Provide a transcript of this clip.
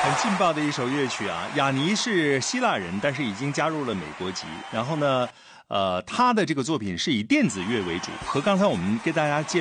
很劲爆的一首乐曲啊！雅尼是希腊人，但是已经加入了美国籍。然后呢，他的这个作品是以电子乐为主，和刚才我们给大家介